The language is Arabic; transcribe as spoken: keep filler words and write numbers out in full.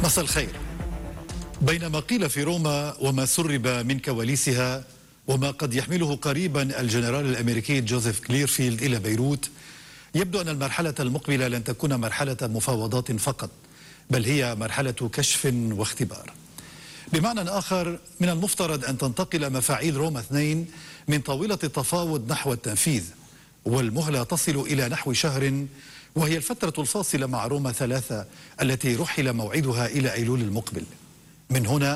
مساء الخير. بينما قيل في روما وما سرب من كواليسها وما قد يحمله قريبا الجنرال الأمريكي جوزيف كليرفيلد إلى بيروت، يبدو أن المرحلة المقبلة لن تكون مرحلة مفاوضات فقط، بل هي مرحلة كشف واختبار. بمعنى آخر، من المفترض أن تنتقل مفاعيل روما اثنين من طاولة التفاوض نحو التنفيذ، والمهلة تصل إلى نحو شهر، وهي الفترة الفاصلة مع روما ثلاثة التي رحل موعدها إلى أيلول المقبل. من هنا